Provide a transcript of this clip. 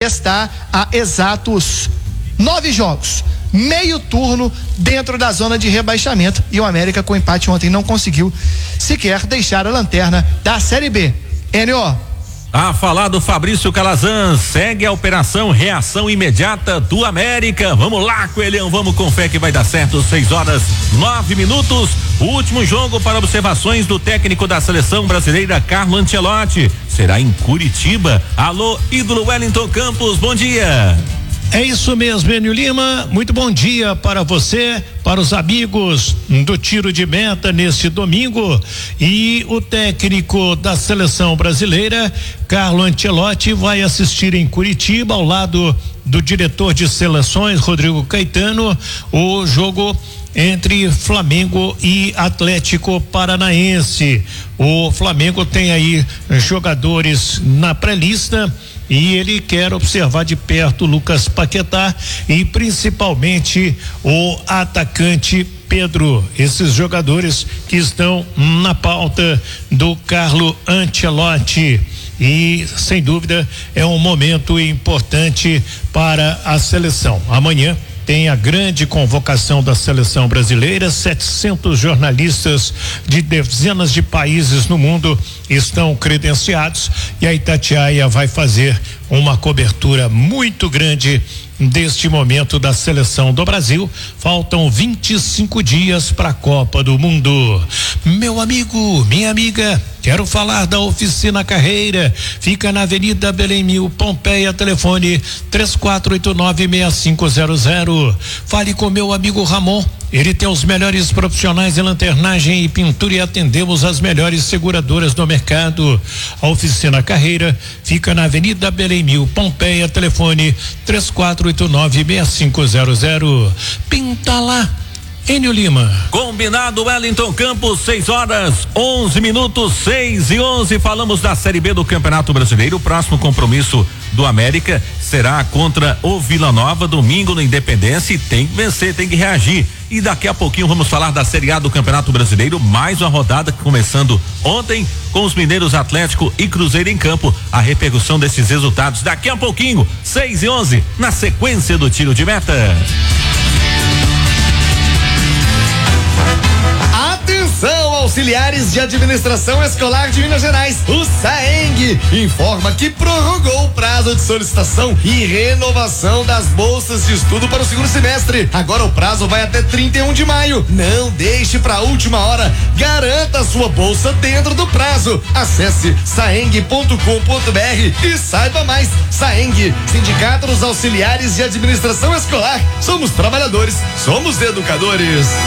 está a exatos 9 jogos, meio turno dentro da zona de rebaixamento, e o América com empate ontem não conseguiu sequer deixar a lanterna da Série B. Enio. A falar do Fabrício Calazans, segue a operação reação imediata do América. Vamos lá, Coelhão, vamos com fé que vai dar certo. 6:09. O último jogo para observações do técnico da seleção brasileira, Carlo Ancelotti, será em Curitiba. Alô, ídolo Wellington Campos, bom dia. É isso mesmo, Enio Lima, muito bom dia para você, para os amigos do Tiro de Meta neste domingo. E o técnico da seleção brasileira, Carlo Ancelotti, vai assistir em Curitiba, ao lado do diretor de seleções, Rodrigo Caetano, o jogo entre Flamengo e Atlético Paranaense. O Flamengo tem aí jogadores na pré-lista e ele quer observar de perto Lucas Paquetá e principalmente o atacante Pedro, esses jogadores que estão na pauta do Carlo Ancelotti. E sem dúvida é um momento importante para a seleção. Amanhã tem a grande convocação da seleção brasileira, 700 jornalistas de dezenas de países no mundo estão credenciados e a Itatiaia vai fazer uma cobertura muito grande deste momento da seleção do Brasil. Faltam 25 dias para a Copa do Mundo. Meu amigo, minha amiga, quero falar da Oficina Carreira. Fica na Avenida Belém 1000, Pompeia, telefone 3489-6500. Fale com meu amigo Ramon. Ele tem os melhores profissionais em lanternagem e pintura e atendemos as melhores seguradoras do mercado. A Oficina Carreira fica na Avenida Belém 1000, Pompeia, telefone 3489-6500. Pinta lá, Enio Lima. Combinado, Wellington Campos, 6:11, 6:11. Falamos da Série B do Campeonato Brasileiro. O próximo compromisso do América será contra o Vila Nova, domingo no Independência, e tem que vencer, tem que reagir. E daqui a pouquinho vamos falar da Série A do Campeonato Brasileiro, mais uma rodada começando ontem com os mineiros Atlético e Cruzeiro em campo. A repercussão desses resultados daqui a pouquinho, 6:11, na sequência do Tiro de Meta. Atenção, auxiliares de administração escolar de Minas Gerais. O SAENG informa que prorrogou o prazo de solicitação e renovação das bolsas de estudo para o segundo semestre. Agora o prazo vai até 31 de maio. Não deixe para a última hora. Garanta a sua bolsa dentro do prazo. Acesse saeng.com.br e saiba mais. SAENG, Sindicato dos Auxiliares de Administração Escolar. Somos trabalhadores, somos educadores.